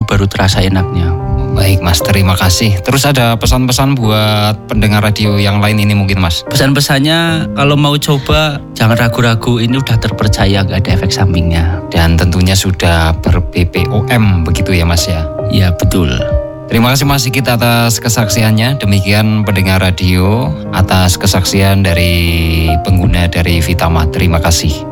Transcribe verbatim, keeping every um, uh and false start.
baru terasa enaknya. Baik Mas, terima kasih. Terus ada pesan-pesan buat pendengar radio yang lain ini mungkin Mas? Pesan-pesannya kalau mau coba jangan ragu-ragu, ini udah terpercaya gak ada efek sampingnya. Dan tentunya sudah ber-B P O M begitu ya Mas ya? Ya betul. Terima kasih Mas Sigit atas kesaksiannya. Demikian pendengar radio atas kesaksian dari pengguna dari Vitamat. Terima kasih.